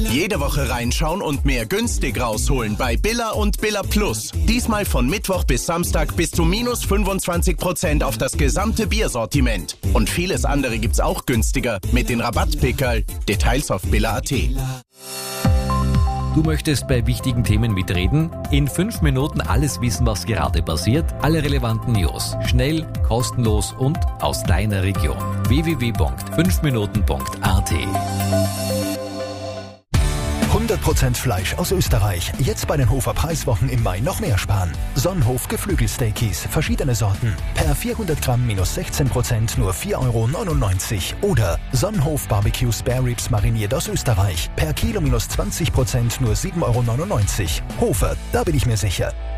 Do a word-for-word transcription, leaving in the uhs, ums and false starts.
Jede Woche reinschauen und mehr günstig rausholen bei Billa und Billa Plus. Diesmal von Mittwoch bis Samstag bis zu minus fünfundzwanzig Prozent auf das gesamte Biersortiment. Und vieles andere gibt's auch günstiger mit den Rabattpickerl. Details auf billa punkt at. Du möchtest bei wichtigen Themen mitreden? In fünf Minuten alles wissen, was gerade passiert? Alle relevanten News. Schnell, kostenlos und aus deiner Region. w w w punkt fünf minuten punkt a t. hundert Prozent Fleisch aus Österreich. Jetzt bei den Hofer Preiswochen im Mai noch mehr sparen. Sonnenhof Geflügelsteakies, verschiedene Sorten. Per vierhundert Gramm minus sechzehn Prozent nur vier Euro neunundneunzig. Oder Sonnenhof Barbecue Spare Ribs mariniert aus Österreich. Per Kilo minus zwanzig Prozent nur sieben Euro neunundneunzig. Hofer, da bin ich mir sicher.